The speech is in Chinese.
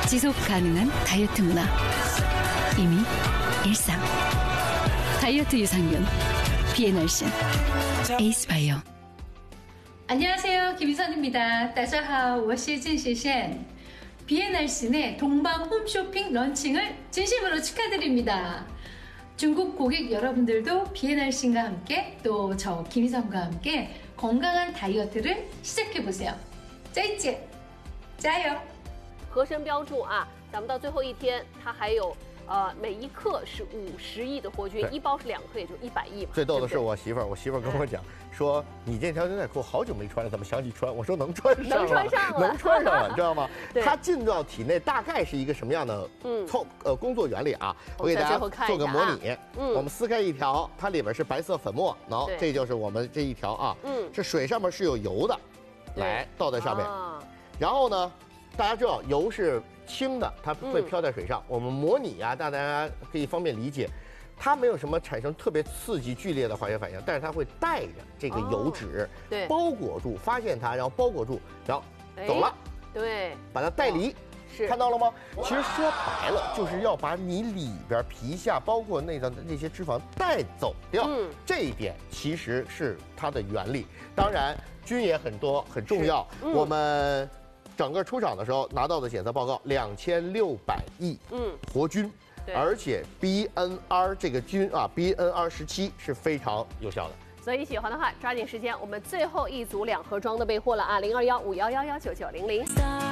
지속 가능한 다이어트 문화. 이미 일상. 다이어트 유산균. 비엔알신. 에이스바이오. 안녕하세요, 김희선입니다. 大家好，我是郑学宪。 비엔알신의 동방 홈쇼핑 런칭을 진심으로 축하드립니다. 중국 고객 여러분들도 비엔알신과 함께 또 저 김희선과 함께 건강한 다이어트를 시작해보세요. 再见，加油！ 和参标注啊，咱们到最后一天，它还有每一克是50亿的活菌，一包是2克，也就100亿嘛。 最逗的是我媳妇儿跟我讲说，你这条牛仔裤好久没穿了，怎么想起穿？我说能穿上了，能穿上了，你知道吗？它进到体内大概是一个什么样的工作原理啊？我给大家做个模拟。我们撕开一条，它里边是白色粉末，这就是我们这一条啊。这水上面是有油的，来倒在上面。然后呢，大家知道油是轻的，它会飘在水上。我们模拟啊，大家可以方便理解。它没有什么产生特别刺激剧烈的化学反应，但是它会带着这个油脂，包裹住，发现它，然后包裹住，然后走了， 对， 把它带离，看到了吗？其实说白了，就是要把你里边皮下包括内脏的那些脂肪带走掉。这一点其实是它的原理。当然，菌也很多，很重要。我们整个出厂的时候拿到的检测报告，2600亿活菌。而且 BNR 这个菌啊 ，BNR17是非常有效的。 所以喜欢的话，抓紧时间，我们最后一组2盒装的备货了啊，021511199900。